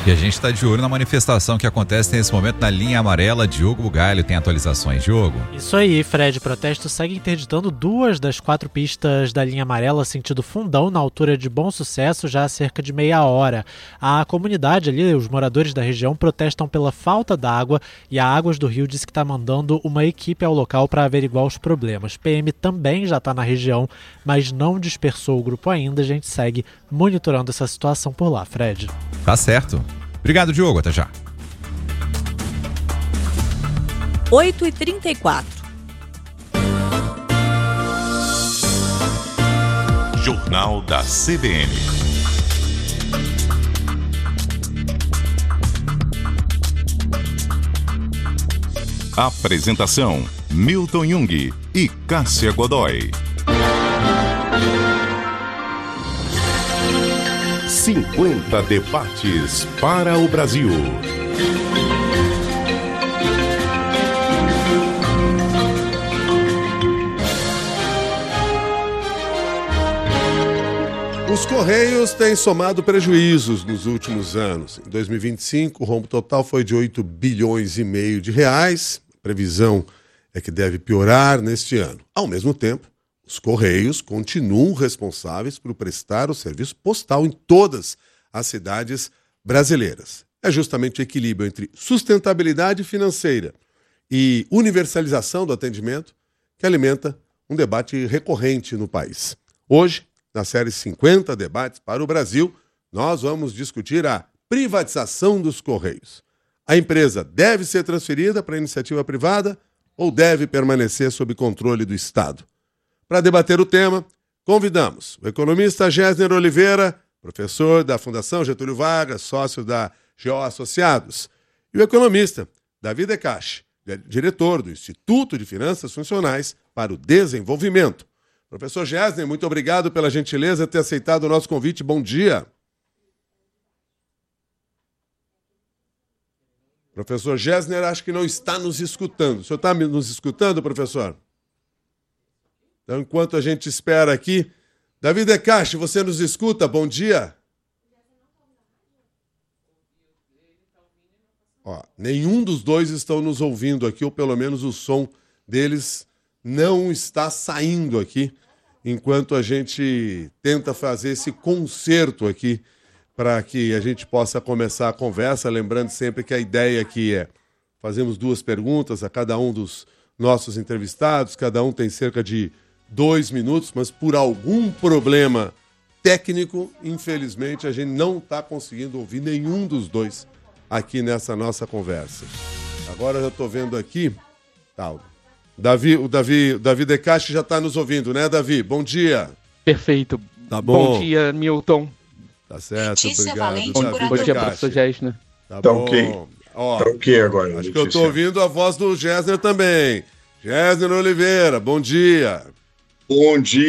E a gente está de olho na manifestação que acontece nesse momento na linha amarela. Diogo Bugalho tem atualizações. Diogo. Isso aí, Fred. Protestos seguem interditando 2 das 4 pistas da linha amarela sentido Fundão, na altura de Bom Sucesso, já há cerca de meia hora. A comunidade ali, os moradores da região, protestam pela falta d'água e a Águas do Rio disse que está mandando uma equipe ao local para averiguar os problemas. PM também já está na região, mas não dispersou o grupo ainda. A gente segue monitorando essa situação por lá, Fred. Tá certo. Obrigado, Diogo. Até já. 8h34. Jornal da CBN. Apresentação: Milton Jung e Cássia Godoy. 50 debates para o Brasil. Os Correios têm somado prejuízos nos últimos anos. Em 2025, o rombo total foi de 8 bilhões e meio de reais. A previsão é que deve piorar neste ano. Ao mesmo tempo, os Correios continuam responsáveis por prestar o serviço postal em todas as cidades brasileiras. É justamente o equilíbrio entre sustentabilidade financeira e universalização do atendimento que alimenta um debate recorrente no país. Hoje, na série 50 debates para o Brasil, nós vamos discutir a privatização dos Correios. A empresa deve ser transferida para a iniciativa privada ou deve permanecer sob controle do Estado? Para debater o tema, convidamos o economista Gessner Oliveira, professor da Fundação Getúlio Vargas, sócio da GO Associados, e o economista Davi Decache, diretor do Instituto de Finanças Funcionais para o Desenvolvimento. Professor Gessner, muito obrigado pela gentileza de ter aceitado o nosso convite. Bom dia. Professor Gessner, acho que não está nos escutando. O senhor está nos escutando, professor? Então, enquanto a gente espera aqui, Davi Decache, você nos escuta? Bom dia. Nenhum dos dois estão nos ouvindo aqui, ou pelo menos o som deles não está saindo aqui, enquanto a gente tenta fazer esse concerto aqui para que a gente possa começar a conversa, lembrando sempre que a ideia aqui é fazemos 2 perguntas a cada um dos nossos entrevistados, cada um tem cerca de 2 minutos, mas por algum problema técnico, infelizmente, a gente não está conseguindo ouvir nenhum dos dois aqui nessa nossa conversa. Agora eu já estou vendo aqui, o Davi Decache já está nos ouvindo, né, Davi? Bom dia. Perfeito. Tá bom. Bom dia, Milton. Tá certo, Letícia obrigado. Valente, Bom dia, professor Gessner. Tá Tá bom. ok. Ó, Tá ok agora, acho Letícia. que eu estou ouvindo a voz do Gessner também. Gessner Oliveira, bom dia. Bom dia.